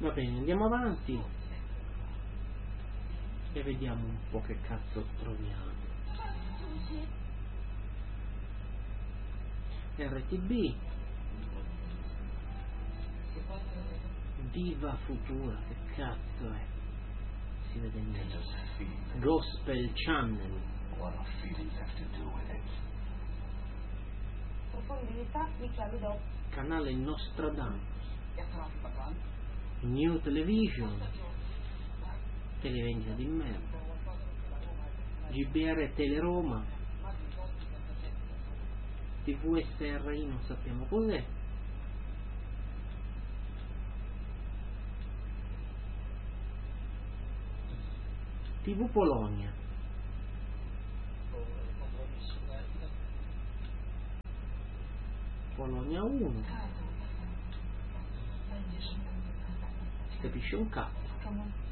Va bene, andiamo avanti e vediamo un po' che cazzo troviamo. RTB, Viva Futura, che cazzo è? Si vede niente. Gospel Channel, canale Nostradamus, New Television, televendita di merda, GBR Teleroma, TVSRI non sappiamo cos'è, TV Polonia, Polonia 1, si capisce un cazzo,